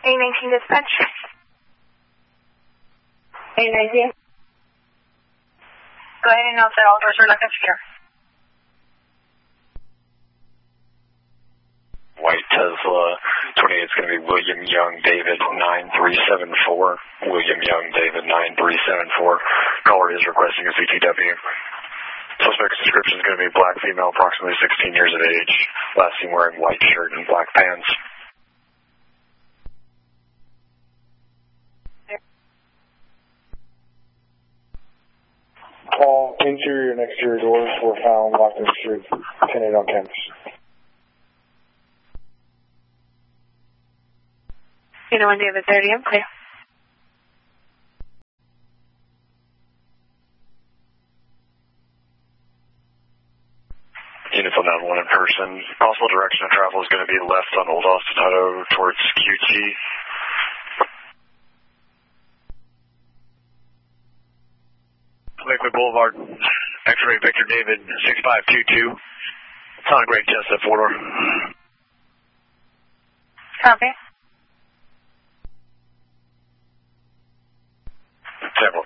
A19 dispatch. A19. Go ahead and note that all doors are locked and secure. White Tesla 28 is going to be William Young David 9374. William Young David 9374. Caller is requesting a CTW. Suspect's description is going to be black female, approximately 16 years of age. Last seen wearing white shirt and black pants. All interior and exterior doors were found locked and secured. 10-8 on campus. One David 30, I'm clear. Units on that one in person. Possible direction of travel is going to be left on Old Austin Auto towards QT. Lakewood Boulevard. X-ray Victor David 6522. It's on Great Chestnut 4-door. Copy. Several.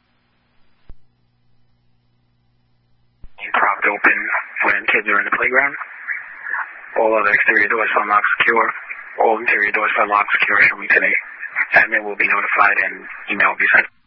Propped open when kids are in the playground. All other exterior doors found locked secure. All interior doors found locked secure. Showing today. Admin will be notified and email will be sent.